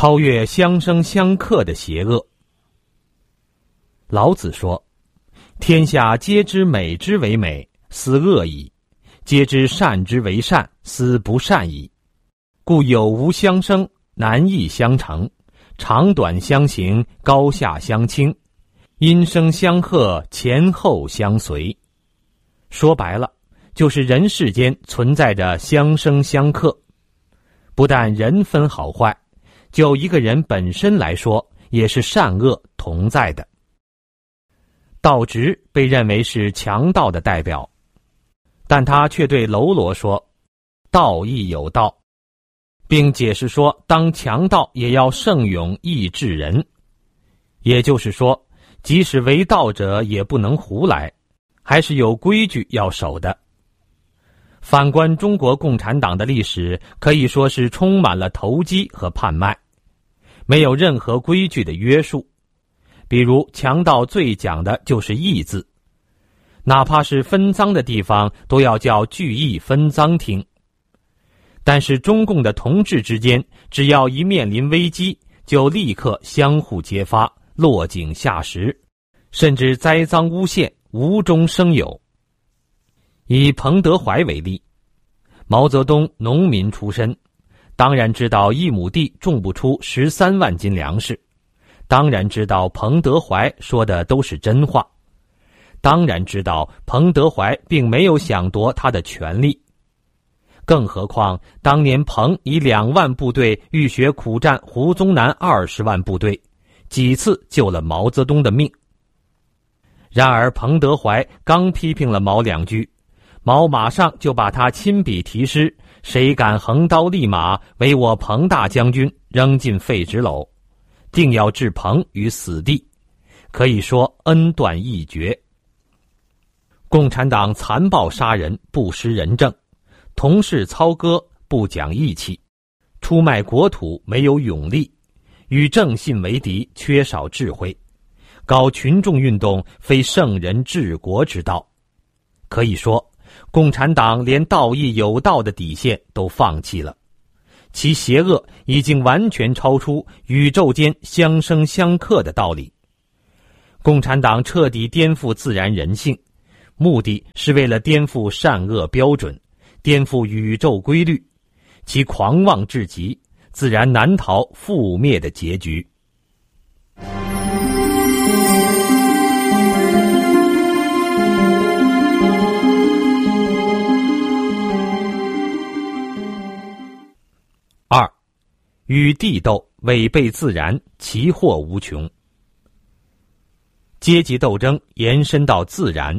超越相生相克的邪恶。老子说：天下皆知美之为美，斯恶矣；皆知善之为善，斯不善矣。故有无相生，难易相成，长短相形，高下相倾，因声相和，前后相随。说白了，就是人世间存在着相生相克。不但人分好坏，就一个人本身来说，也是善恶同在的。道直被认为是强盗的代表，但他却对喽啰说：道亦有道，并解释说，当强盗也要胜勇义治人。也就是说，即使为道者也不能胡来，还是有规矩要守的。反观中国共产党的历史，可以说是充满了投机和贩卖，没有任何规矩的约束。比如强盗最讲的就是义字，哪怕是分赃的地方都要叫聚义分赃厅。但是中共的同志之间，只要一面临危机，就立刻相互揭发，落井下石，甚至栽赃诬陷，无中生有。以彭德怀为例，毛泽东农民出身，当然知道1亩地种不出13万斤粮食，当然知道彭德怀说的都是真话，当然知道彭德怀并没有想夺他的权利。更何况当年彭以2万部队浴血苦战胡宗南20万部队，几次救了毛泽东的命。然而彭德怀刚批评了毛2句，毛马上就把他亲笔题诗：谁敢横刀立马为我彭大将军，扔进废纸篓，定要置彭于死地，可以说恩断义绝。共产党残暴杀人，不施仁政，同室操戈，不讲义气，出卖国土，没有勇力，与正信为敌，缺少智慧，搞群众运动，非圣人治国之道。可以说共产党连道义有道的底线都放弃了，其邪恶已经完全超出宇宙间相生相克的道理。共产党彻底颠覆自然人性，目的是为了颠覆善恶标准，颠覆宇宙规律，其狂妄至极，自然难逃覆灭的结局。2. 与地斗，违背自然，其祸无穷。阶级斗争延伸到自然。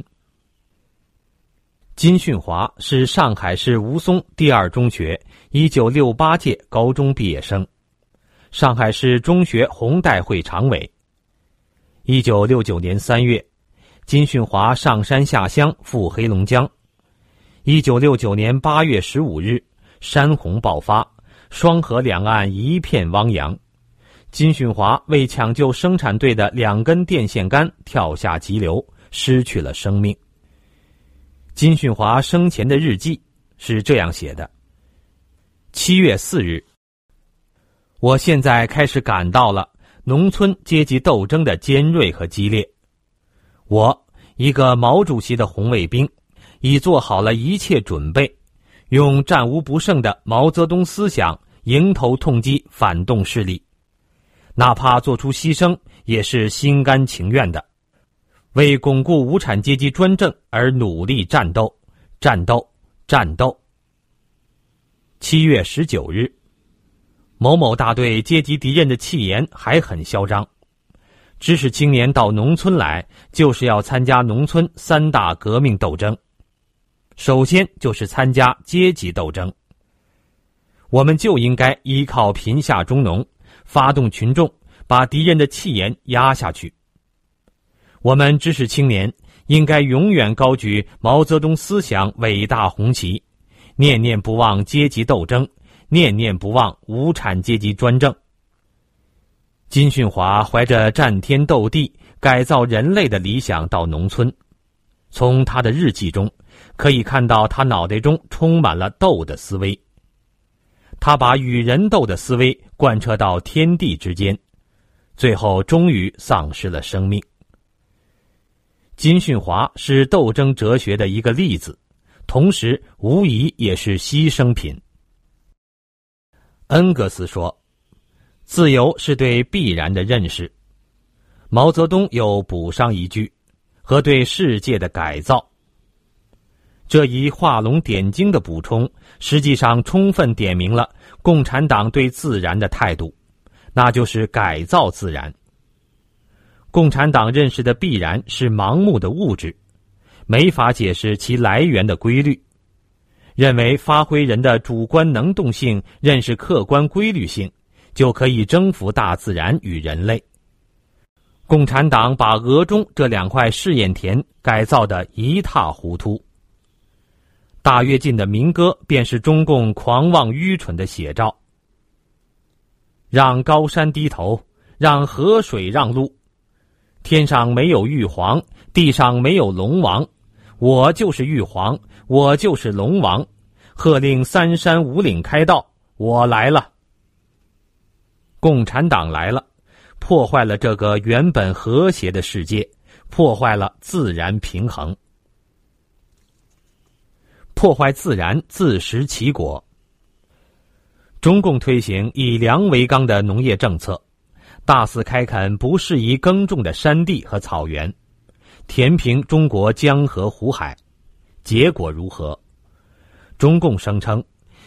金训华是上海市吴淞第2中学1968届高中毕业生，上海市中学红带会常委。1969年3月，金训华上山下乡赴黑龙江。1969年8月15日，山洪爆发，双河两岸一片汪洋。金训华为抢救生产队的2根电线杆跳下急流，失去了生命。金训华生前的日记是这样写的：7月4日，我现在开始感到了农村阶级斗争的尖锐和激烈。我，一个毛主席的红卫兵，已做好了一切准备，用战无不胜的毛泽东思想迎头痛击反动势力，哪怕做出牺牲，也是心甘情愿的，为巩固无产阶级专政而努力战斗，战斗，战斗。7月19日，某某大队阶级敌人的气焰还很嚣张，知识青年到农村来，就是要参加农村3大革命斗争。首先就是参加阶级斗争，我们就应该依靠贫下中农，发动群众，把敌人的气焰压下去。我们知识青年应该永远高举毛泽东思想伟大红旗，念念不忘阶级斗争，念念不忘无产阶级专政。金训华怀着战天斗地、改造人类的理想到农村，从他的日记中可以看到他脑袋中充满了斗的思维。 他把与人斗的思维贯彻到天地之间，最后终于丧失了生命。金训华是斗争哲学的一个例子，同时无疑也是牺牲品。恩格斯说，自由是对必然的认识。毛泽东又补上一句，和对世界的改造。这一画龙点睛的补充，实际上充分点明了共产党对自然的态度，那就是改造自然。共产党认识的必然是盲目的物质，没法解释其来源的规律，认为发挥人的主观能动性，认识客观规律性，就可以征服大自然与人类。共产党把俄中这2块试验田改造得一塌糊涂。大跃进的民歌便是中共狂妄愚蠢的写照。让高山低头，让河水让路，天上没有玉皇，地上没有龙王，我就是玉皇，我就是龙王，喝令3山5岭开道，我来了。共产党来了，破坏了这个原本和谐的世界，破坏了自然平衡。破坏自然，自食其果。中共推行以粮为纲的农业政策，大肆开垦不适宜耕种的山地和草原，填平中国江河湖海，结果如何？中共声称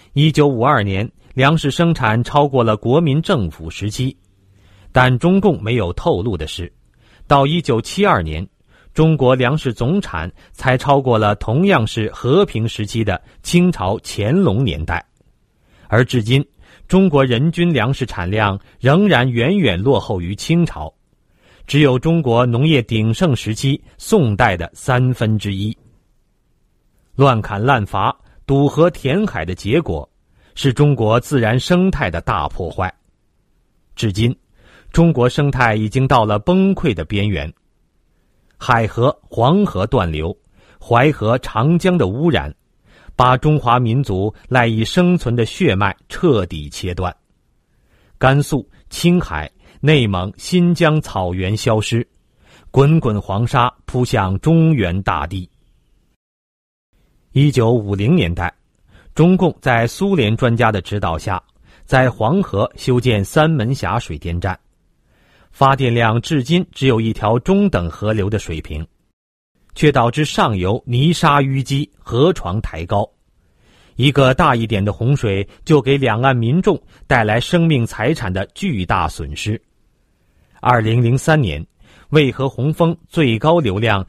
1952年粮食生产超过了国民政府时期，但中共没有透露的是，到1972年中国粮食总产才超过了同样是和平时期的清朝乾隆年代，而至今中国人均粮食产量仍然远远落后于清朝，只有中国农业鼎盛时期宋代的1/3。乱砍滥伐、堵河填海的结果，是中国自然生态的大破坏。至今，中国生态已经到了崩溃的边缘。海河、黄河断流，淮河、长江的污染，把中华民族赖以生存的血脉彻底切断。甘肃、青海、内蒙、新疆草原消失，滚滚黄沙扑向中原大地。1950年代，中共在苏联专家的指导下，在黄河修建三门峡水电站，发电量至今只有一条中等河流的水平，却导致上游泥沙淤积，河床抬高。一个大一点的洪水就给两岸民众带来生命财产的巨大损失。2003年，渭河洪峰最高流量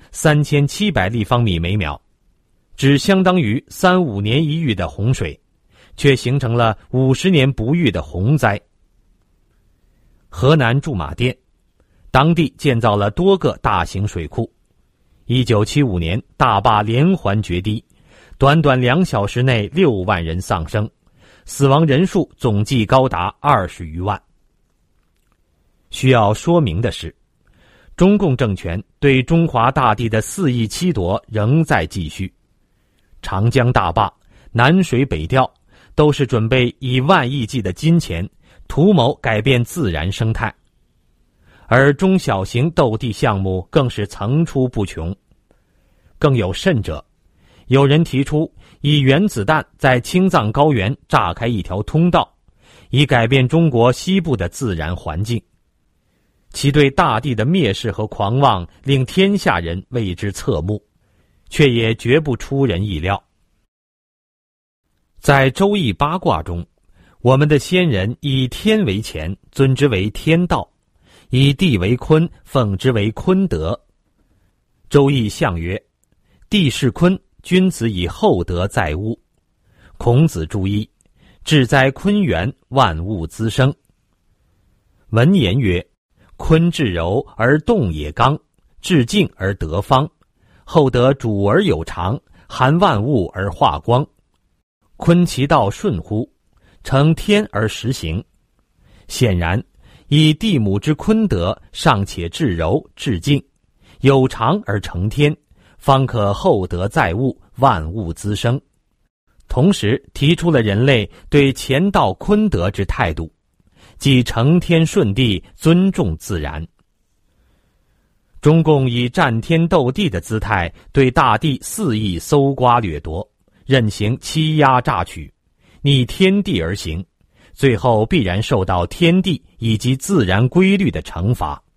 3700立方米每秒，只相当于3-5年一遇的洪水，却形成了50年不遇的洪灾。河南驻马店，当地建造了多个大型水库。1975年，大坝连环决堤，短短2小时内6万人丧生，死亡人数总计高达20余万。需要说明的是，中共政权对中华大地的肆意欺夺仍在继续。长江大坝、南水北调，都是准备以万亿计的金钱图谋改变自然生态，而中小型斗地项目更是层出不穷。更有甚者，有人提出以原子弹在青藏高原炸开一条通道，以改变中国西部的自然环境。其对大地的蔑视和狂妄令天下人为之侧目，却也绝不出人意料。在周易八卦中，我们的先人以天为乾，尊之为天道；以地为坤，奉之为坤德。周易象曰：地势坤，君子以厚德载物。孔子注意：志在坤元，万物滋生。文言曰：坤至柔而动也刚，至静而得方，厚德主而有常，含万物而化光。坤其道顺乎？成天而实行。显然，以地母之坤德，尚且至柔至静，有常而成天，方可厚德载物，万物滋生。 同时提出了人类对乾道坤德之态度，即承天顺地，尊重自然。中共以战天斗地的姿态对大地肆意搜刮掠夺，任行欺压榨取，逆天地而行，最后必然受到天地以及自然规律的惩罚。